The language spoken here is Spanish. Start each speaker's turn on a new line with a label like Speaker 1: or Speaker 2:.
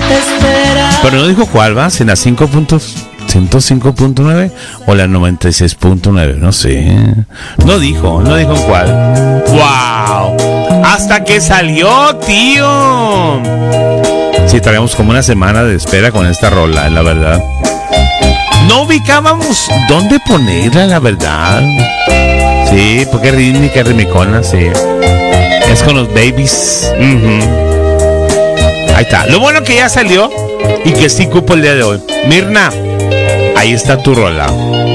Speaker 1: Pero no dijo cuál va, si la 105.9 o la 96.9, no sé. No dijo en cuál. ¡Wow! Hasta que salió, tío. Sí, traemos como una semana de espera con esta rola, la verdad. No ubicábamos dónde ponerla, la verdad. Sí, porque rítmica, ritmicona, sí. Es con los babies. Ahí está. Lo bueno que ya salió y que sí cupo el día de hoy. Mirna, ahí está tu rola.